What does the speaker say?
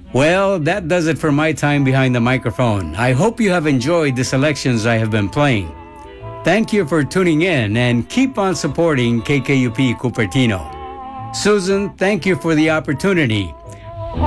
Well, that does it for my time behind the microphone. I hope you have enjoyed the selections I have been playing. Thank you for tuning in and keep on supporting KKUP Cupertino. Susan, thank you for the opportunity.